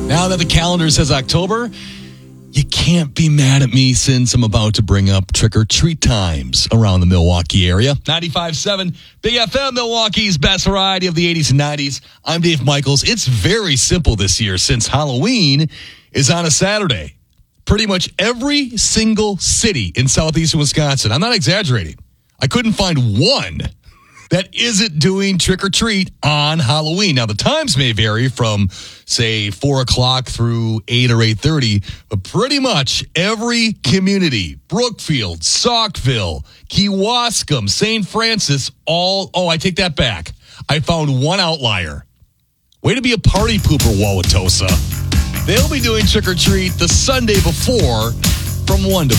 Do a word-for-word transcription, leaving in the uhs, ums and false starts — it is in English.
Now that the calendar says October, you can't be mad at me since I'm about to bring up trick-or-treat times around the Milwaukee area. ninety-five point seven Big F M, Milwaukee's best variety of the eighties and nineties. I'm Dave Michaels. It's very simple this year since Halloween is on a Saturday. Pretty much every single city in southeastern Wisconsin, I'm not exaggerating, I couldn't find one that isn't doing trick-or-treat on Halloween. Now, the times may vary from, say, four o'clock through eight or eight thirty, but pretty much every community, Brookfield, Saukville, Kewaskum, Saint Francis, all, oh, I take that back. I found one outlier. Way to be a party pooper, Wauwatosa. They'll be doing trick-or-treat the Sunday before from one to